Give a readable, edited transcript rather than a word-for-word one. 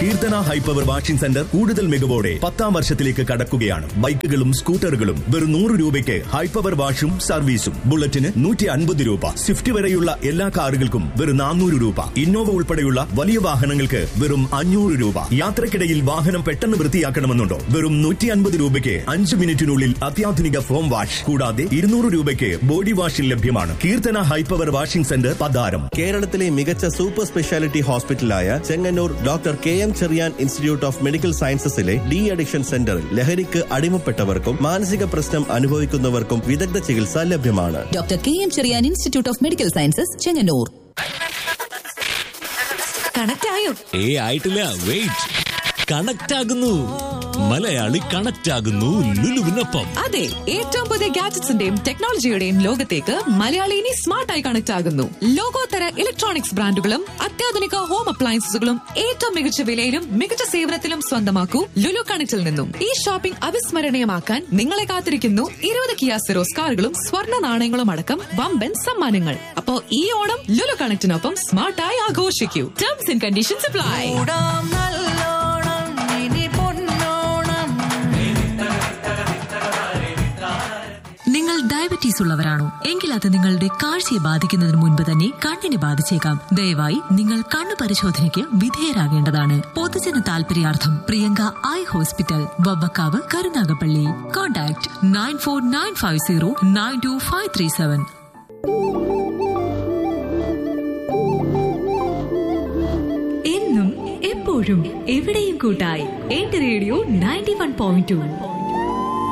Keerthana high power washing centre കൂടുതൽ മികവോടെ 10ാം വർഷത്തിലേക്ക് കടക്കുകയാണ്. ബൈക്കുകളും സ്കൂട്ടറുകളും വെറും 100 രൂപയ്ക്ക് ഹൈപ്പവർ വാഷും സർവീസും. ബുള്ളറ്റിന് 150 രൂപ. സ്വിഫ്റ്റ് വരെയുള്ള എല്ലാ കാറുകൾക്കും വെറും 400 രൂപ. ഇന്നോവ ഉൾപ്പെടെയുള്ള വലിയ വാഹനങ്ങൾക്ക് വെറും 500 രൂപ. യാത്രക്കിടയിൽ വാഹനം പെട്ടെന്ന് വൃത്തിയാക്കണമെന്നുണ്ടോ? വെറും 150 രൂപയ്ക്ക് 5 മിനിറ്റിനുള്ളിൽ അത്യാധുനിക ഫോം വാഷ്. കൂടാതെ 200 രൂപയ്ക്ക് ബോഡി വാഷിൽ ലഭ്യമാണ്. Keerthana high power washing centre, Patharam. കേരളത്തിലെ മികച്ച super speciality ഹോസ്പിറ്റലായ Chengannur doctor KM Cherian institute of medical സയൻസസിലെ de addiction സെന്ററിൽ ലഹരിക്ക് അടിമപ്പെട്ടവർക്കും മാനസിക പ്രശ്നം അനുഭവിക്കുന്നവർക്കും വിദഗ്ധ ചികിത്സ ലഭ്യമാണ്. Doctor KM Cherian institute of medical sciences, Chengannur. Connect ആയോ? ആയിട്ടില്ല, വെയിറ്റ്. കണക്ട് ആകുന്നു. മലയാളി കണക്ട് ആകുന്നു ലുലുവിനൊപ്പം. അതെ, ഏറ്റവും പുതിയ ഗാഡ്ജറ്റ്സിന്റെയും ടെക്നോളജിയുടെയും ലോകത്തേക്ക് മലയാളി ഇനി സ്മാർട്ടായി കണക്ട് ആകുന്നു. ലോകോത്തര ഇലക്ട്രോണിക്സ് ബ്രാൻഡുകളും അത്യാധുനിക ഹോം അപ്ലയൻസുകളും ഏറ്റവും മികച്ച വിലയിലും മികച്ച സേവനത്തിലും സ്വന്തമാക്കൂ ലുലു കണക്റ്റിൽ നിന്നും. ഈ ഷോപ്പിംഗ് അവിസ്മരണീയമാക്കാൻ നിങ്ങളെ കാത്തിരിക്കുന്നു 20 കിയ സെറോസ് കാറുകളും സ്വർണ്ണ നാണയങ്ങളും അടക്കം വമ്പൻ സമ്മാനങ്ങൾ. അപ്പോ ഈ Onam Lulu കണക്റ്റിനൊപ്പം സ്മാർട്ടായി ആഘോഷിക്കൂ. Terms and conditions apply. നിങ്ങൾ ഡയബറ്റീസ് ഉള്ളവരാണോ? എങ്കിൽ അത് നിങ്ങളുടെ കാഴ്ചയെ ബാധിക്കുന്നതിന് മുൻപ് തന്നെ കണ്ണിനെ ബാധിച്ചേക്കാം. ദയവായി നിങ്ങൾ കണ്ണു പരിശോധനയ്ക്ക് വിധേയരാകേണ്ടതാണ്. പൊതുജന താൽപര്യാർത്ഥം Priyanka eye hospital, Vavvakkavu, Karunagappally. Contact 9495092537. എന്നും എപ്പോഴും എവിടെയും കൂട്ടായി. എന്റെ റേഡിയോ 91.2.